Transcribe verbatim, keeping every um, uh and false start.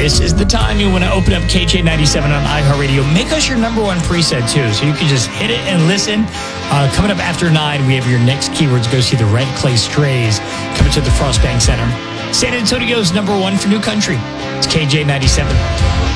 this is the time you want to open up K J ninety-seven on iHeartRadio. Make us your number one preset, too, so you can just hit it and listen. Uh, coming up after nine, we have your next keywords. Go see the Red Clay Strays coming to the Frostbank Center. San Antonio's number one for new country. It's K J ninety-seven.